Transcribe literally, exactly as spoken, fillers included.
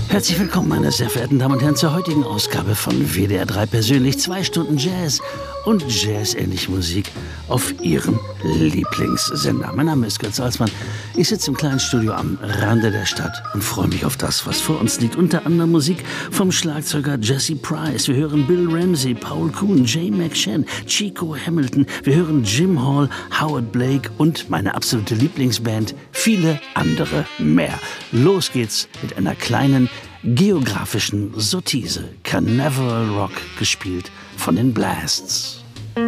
Herzlich willkommen, meine sehr verehrten Damen und Herren, zur heutigen Ausgabe von W D R drei persönlich. Zwei Stunden Jazz und Jazz-ähnliche Musik auf Ihrem Lieblingssender. Mein Name ist Götz Salzmann. Ich sitze im kleinen Studio am Rande der Stadt und freue mich auf das, was vor uns liegt. Unter anderem Musik vom Schlagzeuger Jesse Price. Wir hören Bill Ramsey, Paul Kuhn, Jay McShann, Chico Hamilton. Wir hören Jim Hall, Howard Blake und meine absolute Lieblingsband, viele andere mehr. Los geht's mit einer kleinen geografischen Sottise. Carnival Rock, gespielt von den Blasts.